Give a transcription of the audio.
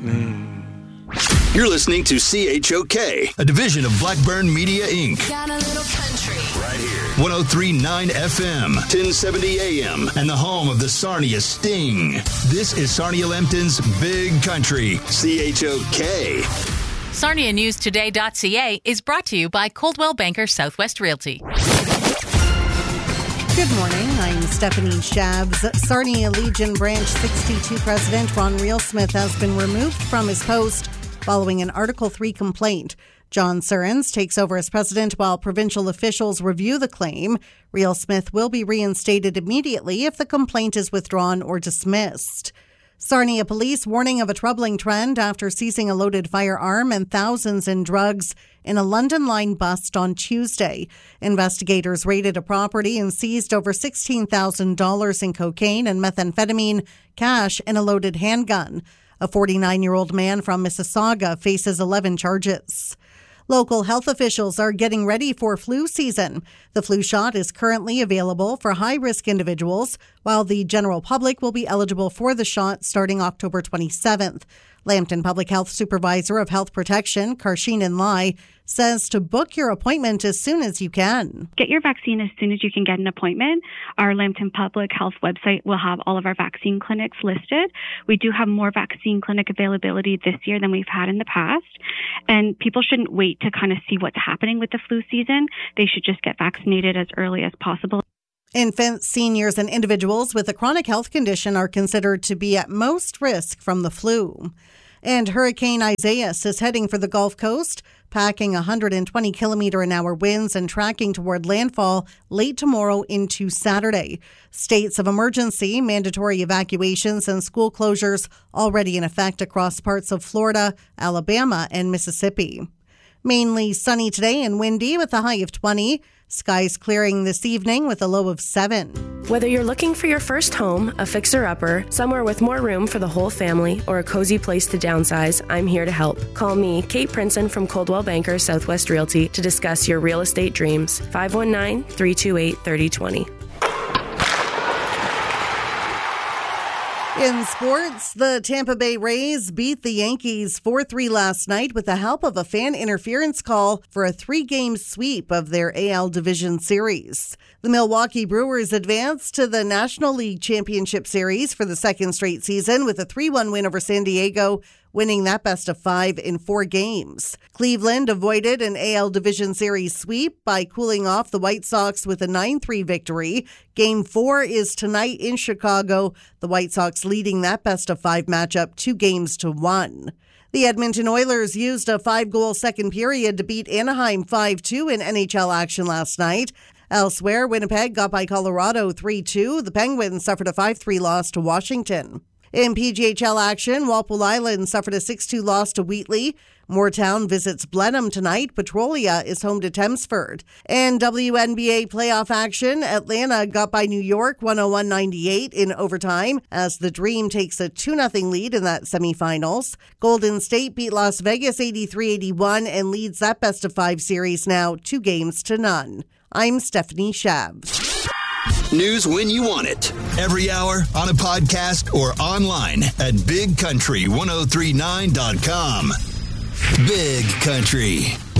You're listening to CHOK, a division of Blackburn Media, Inc. Got a little country. Right here. 103.9 FM, 1070 AM, and the home of the Sarnia Sting. This is Sarnia-Lambton's Big Country, CHOK. SarniaNewsToday.ca is brought to you by Coldwell Banker Southwest Realty. Good morning. I'm Stephanie Shabs. Sarnia Legion Branch 62 President Ron Reelsmith has been removed from his post following an Article 3 complaint. John Surrens takes over as president while provincial officials review the claim. Reelsmith will be reinstated immediately if the complaint is withdrawn or dismissed. Sarnia police warning of a troubling trend after seizing a loaded firearm and thousands in drugs in a London Line bust on Tuesday. Investigators raided a property and seized over $16,000 in cocaine and methamphetamine, cash, and a loaded handgun. A 49-year-old man from Mississauga faces 11 charges. Local health officials are getting ready for flu season. The flu shot is currently available for high-risk individuals, while the general public will be eligible for the shot starting October 27th. Lambton Public Health Supervisor of Health Protection, Karsheenan Lai, says to book your appointment as soon as you can. Get your vaccine as soon as you can get an appointment. Our Lambton Public Health website will have all of our vaccine clinics listed. We do have more vaccine clinic availability this year than we've had in the past. And people shouldn't wait to kind of see what's happening with the flu season. They should just get vaccinated as early as possible. Infants, seniors, and individuals with a chronic health condition are considered to be at most risk from the flu. And Hurricane Isaias is heading for the Gulf Coast, packing 120 km/h winds and tracking toward landfall late tomorrow into Saturday. States of emergency, mandatory evacuations, and school closures already in effect across parts of Florida, Alabama, and Mississippi. Mainly sunny today and windy with a high of 20. Skies clearing this evening with a low of 7. Whether you're looking for your first home, a fixer-upper, somewhere with more room for the whole family, or a cozy place to downsize, I'm here to help. Call me, Kate Princeton from Coldwell Banker Southwest Realty, to discuss your real estate dreams. 519-328-3020. In sports, the Tampa Bay Rays beat the Yankees 4-3 last night with the help of a fan interference call for a 3-game sweep of their AL Division Series. The Milwaukee Brewers advanced to the National League Championship Series for the second straight season with a 3-1 win over San Diego, winning that best of 5 in 4 games. Cleveland avoided an AL Division Series sweep by cooling off the White Sox with a 9-3 victory. Game 4 is tonight in Chicago, the White Sox leading that best of 5 matchup 2-1. The Edmonton Oilers used a 5-goal second period to beat Anaheim 5-2 in NHL action last night. Elsewhere, Winnipeg got by Colorado 3-2. The Penguins suffered a 5-3 loss to Washington. In PGHL action, Walpole Island suffered a 6-2 loss to Wheatley. Moortown visits Blenheim tonight. Petrolia is home to Thamesford. And WNBA playoff action, Atlanta got by New York 101-98 in overtime as the Dream takes a 2-0 lead in that semifinals. Golden State beat Las Vegas 83-81 and leads that best of 5 series now 2-0. I'm Stephanie Shabs. News when you want it. Every hour on a podcast or online at bigcountry1039.com. Big Country.